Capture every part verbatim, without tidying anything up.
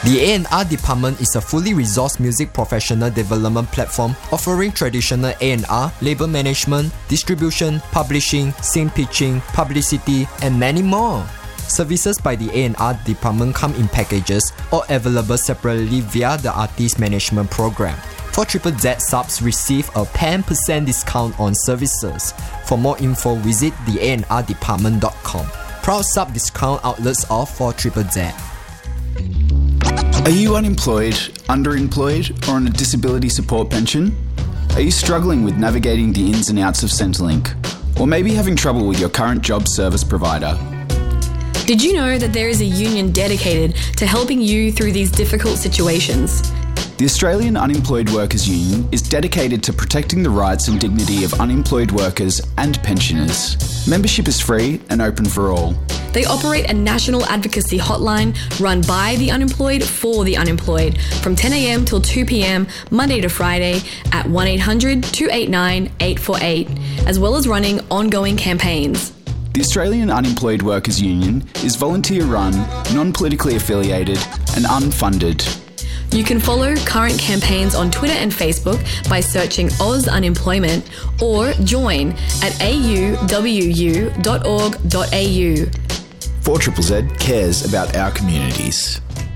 The A and R department is a fully resourced music professional development platform offering traditional A and R, label management, distribution, publishing, scene pitching, publicity, and many more. Services by the A and R department come in packages or available separately via the artist management program. For Triple Z subs receive a ten percent discount on services. For more info, visit the a and r department dot com. Proud sub discount outlets of for Triple Z. Are you unemployed, underemployed, or on a disability support pension? Are you struggling with navigating the ins and outs of Centrelink? Or maybe having trouble with your current job service provider? Did you know that there is a union dedicated to helping you through these difficult situations? The Australian Unemployed Workers Union is dedicated to protecting the rights and dignity of unemployed workers and pensioners. Membership is free and open for all. They operate a national advocacy hotline run by the unemployed for the unemployed from ten a.m. till two p.m. Monday to Friday at one eight hundred two eight nine eight four eight, as well as running ongoing campaigns. The Australian Unemployed Workers Union is volunteer-run, non-politically affiliated and unfunded. You can follow current campaigns on Twitter and Facebook by searching Oz Unemployment or join at a u w u dot org dot a u. four Z Z Z cares about our communities.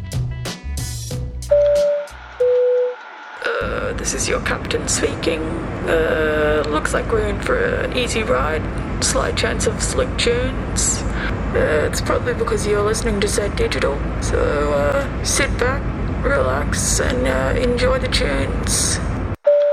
Uh, this is your captain speaking. Uh, looks like we're in for an easy ride. Slight chance of slick tunes. Uh, it's probably because you're listening to Z Digital. So uh, sit back, relax, and uh, enjoy the tunes.